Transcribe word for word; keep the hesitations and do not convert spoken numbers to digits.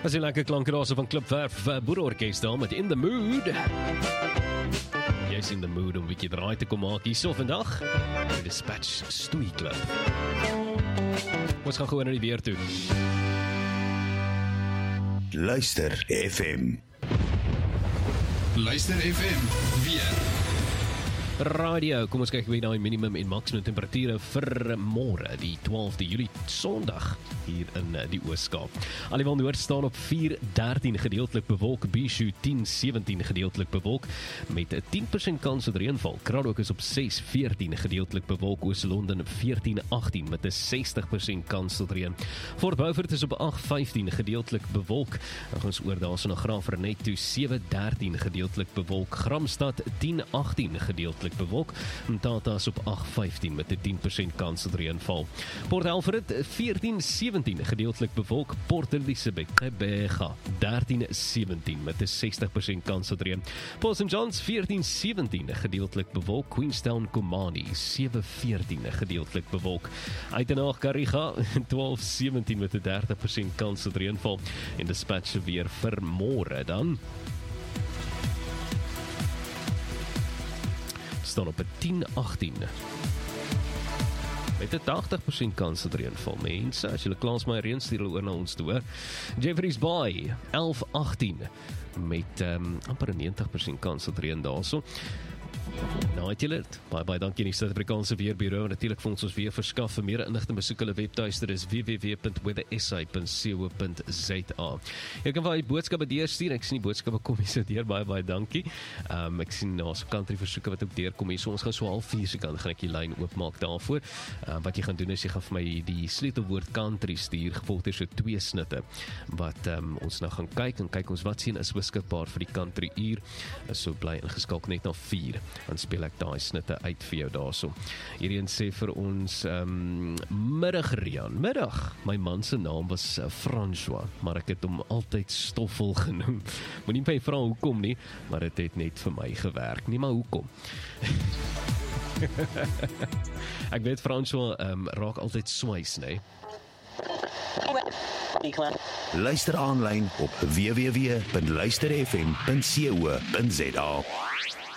As die lekker klankrase van Klipwerf uh, Boerorkest daar met In The Mood. Jy is in the mood om 'n bietjie draai te kom maak hierso vandag. Die Dispatch Stoei Club. Ons gaan gewoon na die weer toe. Luister F M. Luister F M, weer. Radio, kom ons kyk weer na die minimum en maksimum temperature vir môre, die twaalfde Julie, Sondag, hier in die Oos-Kaap. Aliwal Noord staan op vier dertien gedeeltelik bewolk, Bishu tien sewentien gedeeltelik bewolk, met tien persent kans op reënval. Kraddock is op ses veertien gedeeltelik bewolk, Oos-London veertien agtien met 'n sestig persent kans op reën. Fort Beaufort is op agt vyftien gedeeltelik bewolk. Dan gaan ons oor daarso na Graaf-Reinet toe sewe dertien gedeeltelik bewolk, Gramstad tien agtien gedeeltelik bewolk, Mtata is op agt vyftien met 'n tien persent kans op reënval. Port Elfrid veertien sewentien gedeeltelik bewolk, Port Elizabeth Gqeberha dertien sewentien met 'n sestig persent kans op reën. Port Saint John's veertien sewentien gedeeltelik bewolk, Queenstown Komani sewe veertien gedeeltelik bewolk. Uitenaag Kariga twaalf sewentien met 'n dertig persent kans op reënval. En Dispatch weer vir môre dan staan op 'n tien agtien. Met 'n tagtig persent kans op reënval. Mense, as julle klaar is my reën, stuur hulle oor na ons toe, hoor. Jeffreys Bay elf agtien met um, amper 'n negentig persent kans op reën daarso. Nou het julle dit. Baie baie dankie aan die Suid-Afrikaanse Weerbureau en natuurlik vir ons ons weer verskaf. Vir meer inligting besoek hulle webtuiste, dis w w w punt weather s a punt co punt z a. Jy kan vir die boodskappe deurstuur. Ek sien die boodskappe kom hier so deur. Baie baie dankie. Um, ek sien nou so country versoeke wat ook deurkom hier. So ons gaan so half vier se kant gaan ek die lyn oopmaak daarvoor. Um, wat jy gaan doen is jy gaan vir my die sleutelwoord country stuur, gevolg deur so twee snitte wat um, ons nou gaan kyk en kyk ons wat sien is beskikbaar vir die country uur. So bly ingeskakel net na vier. Dan speel ek daai snitte uit vir jou daarso. Hierdie sê vir ons um, middag Rian, middag. My man se naam was uh, François, maar ek het hom altyd Stoffel genoem. Moenie my vra hoekom nie, maar dit het net vir my gewerk. Nie maar hoekom. Ek weet François um, raak altyd swys, nee. Luister aanlyn op w w w punt luister f m punt co punt z a.